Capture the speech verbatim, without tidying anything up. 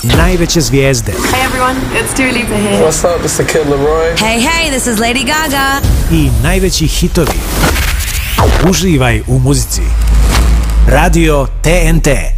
najveće zvijezde. Hey everyone, it's Dua Lipa here. What's up, it's the Kid Laroi. Hey, hey, this is Lady Gaga. I najveći hitovi. Uživaj u muzici. Radio T N T.